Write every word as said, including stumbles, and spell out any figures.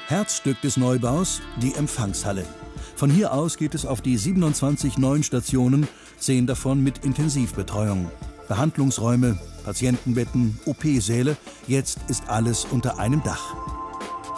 Herzstück des Neubaus, die Empfangshalle. Von hier aus geht es auf die siebenundzwanzig neuen Stationen, zehn davon mit Intensivbetreuung. Behandlungsräume, Patientenbetten, O P-Säle, jetzt ist alles unter einem Dach.